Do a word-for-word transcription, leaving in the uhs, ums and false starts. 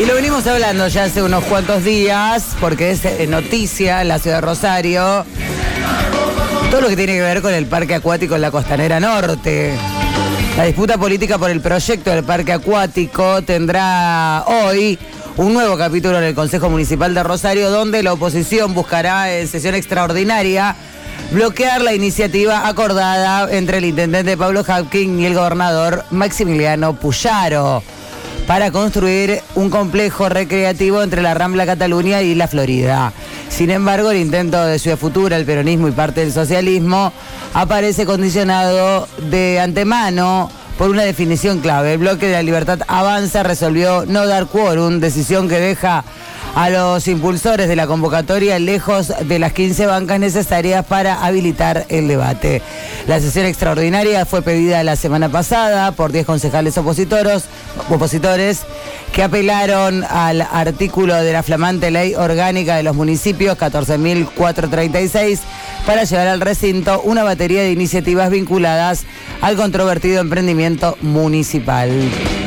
Y lo venimos hablando ya hace unos cuantos días, porque es noticia en la ciudad de Rosario, todo lo que tiene que ver con el parque acuático en la Costanera Norte. La disputa política por el proyecto del parque acuático tendrá hoy un nuevo capítulo en el Consejo Municipal de Rosario, donde la oposición buscará en sesión extraordinaria bloquear la iniciativa acordada entre el intendente Pablo Hapkin y el gobernador Maximiliano Puyaro para construir un complejo recreativo entre la Rambla Cataluña y la Florida. Sin embargo, el intento de Ciudad Futura, el peronismo y parte del socialismo aparece condicionado de antemano por una definición clave. El bloque de la Libertad Avanza resolvió no dar quórum, decisión que deja a los impulsores de la convocatoria lejos de las quince bancas necesarias para habilitar el debate. La sesión extraordinaria fue pedida la semana pasada por diez concejales opositores, opositores que apelaron al artículo de la flamante ley orgánica de los municipios catorce mil cuatrocientos treinta y seis para llevar al recinto una batería de iniciativas vinculadas al controvertido emprendimiento municipal.